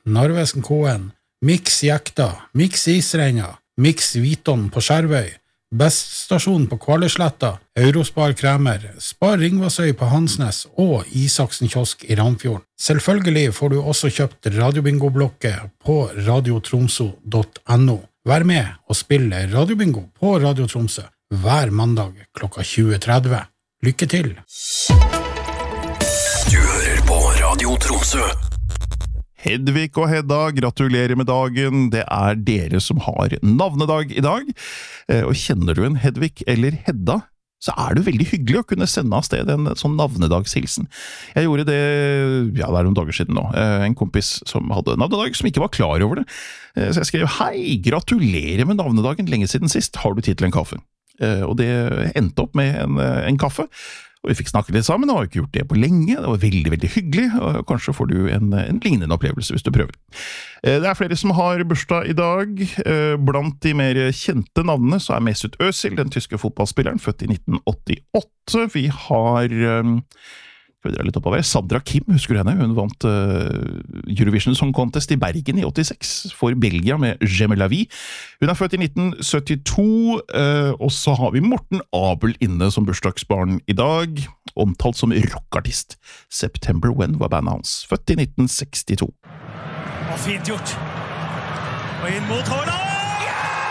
Narvesen Koen, Mix Jekta, Mix Isreina, Mix Viton på Skjervøy, Beststasjon på Kvaløysletta, Eurospar Kremer, Spar Ringvassøy på Hansnes og Isaksen kiosk i Ramfjorden. Selvfølgelig får du også kjøpt radiobingo-blokket på radiotromso.no. Vær med og spille radiobingo på Radio Tromsø hver mandag klokka 20:30. Lykke til! Du hører på Radio Tromsø. Hedvig og Hedda, gratulerer med dagen. Det dere som har navnedag i dag. Og kjenner du en Hedvig eller Hedda, så det veldig hyggelig å kunne sende av sted en sånn navnedagshilsen. Jeg gjorde det, det noen dager siden nå. En kompis som hadde navnedag, som ikke var klar over det. Så jeg skrev, hei, gratulerer med navnedagen lenge siden sist. Har du tid til en kaffe? Og det endte opp med en kaffe. Og vi fikk snakke litt sammen, og har ikke gjort det på lenge. Det var veldig, veldig hyggelig, og kanskje får du en lignende opplevelse hvis du prøver. Det flere som har bursdag i dag. Blant de mer kjente navnene så Mesut Özil, den tyske fotballspilleren, født i 1988. Vi har litt oppover. Sandra Kim, husker du henne? Hun vant Eurovision Song Contest i Bergen i 86 for Belgia med Je me la vie. Hun født i 1972, og så har vi Morten Abel inne som bursdagsbarn i dag, omtalt som rockartist. September When var bandet hans, født i 1962. Og fint gjort. Og inn mot Haaland!